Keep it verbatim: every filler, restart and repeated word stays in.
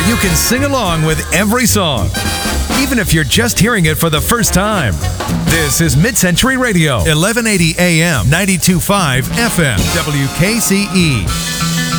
You can sing along with every song, even if you're just hearing it for the first time. This is Mid-Century Radio, eleven eighty A M, ninety-two point five F M, W K C E.